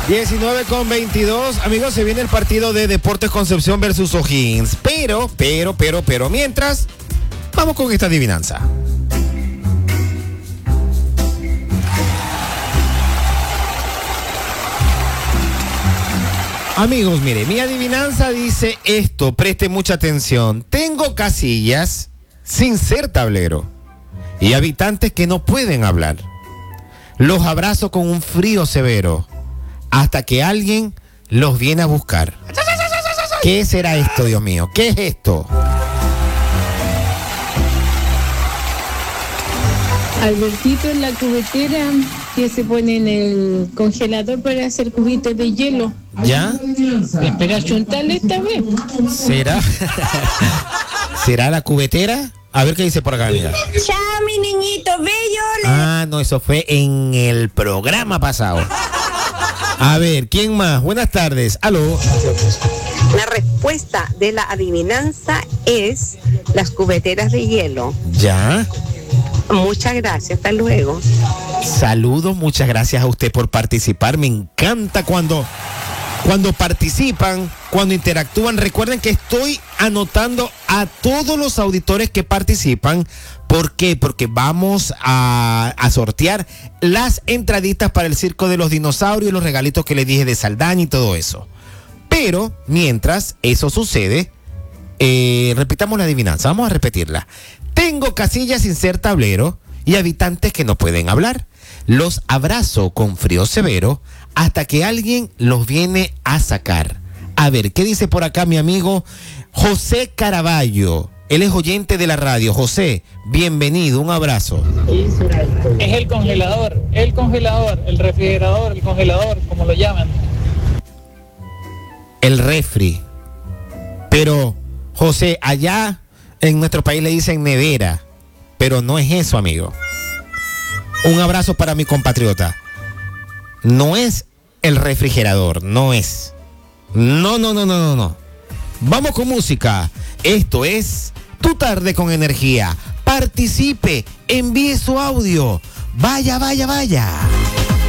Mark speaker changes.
Speaker 1: 19:22. Amigos, se viene el partido de Deportes Concepción versus O'Higgins. Pero, mientras, vamos con esta adivinanza. Amigos, mire, mi adivinanza dice esto, preste mucha atención. Tengo casillas sin ser tablero y habitantes que no pueden hablar. Los abrazo con un frío severo hasta que alguien los viene a buscar. ¿Qué será esto, Dios mío? ¿Qué es esto?
Speaker 2: Albertito en la cubetera que se pone en el congelador para hacer cubitos de hielo.
Speaker 1: ¿Ya?
Speaker 2: Espera chuntarle esta vez.
Speaker 1: ¿Será? ¿Será la cubetera? A ver qué dice por acá, mira.
Speaker 3: Chao, mi niñito bello.
Speaker 1: Ah, no, eso fue en el programa pasado. A ver, ¿quién más? Buenas tardes. Aló.
Speaker 3: La respuesta de la adivinanza es las cubeteras de hielo.
Speaker 1: ¿Ya?
Speaker 3: Muchas gracias, hasta luego.
Speaker 1: Saludos, muchas gracias a usted por participar. Me encanta cuando participan, cuando interactúan. Recuerden que estoy anotando a todos los auditores que participan. ¿Por qué? Porque vamos a sortear las entraditas para el Circo de los Dinosaurios, los regalitos que les dije de Saldaña y todo eso. Pero mientras eso sucede, repitamos la adivinanza. Vamos a repetirla. Tengo casillas sin ser tablero y habitantes que no pueden hablar. Los abrazo con frío severo hasta que alguien los viene a sacar. A ver, ¿qué dice por acá mi amigo José Caraballo? Él es oyente de la radio. José, bienvenido, un abrazo.
Speaker 4: Es el congelador, el refrigerador, el congelador, como lo llaman.
Speaker 1: El refri. Pero, José, allá en nuestro país le dicen nevera, pero no es eso, amigo. Un abrazo para mi compatriota. No es el refrigerador, no es. No. Vamos con música. Esto es Tu Tarde con Energía. Participe, envíe su audio. Vaya.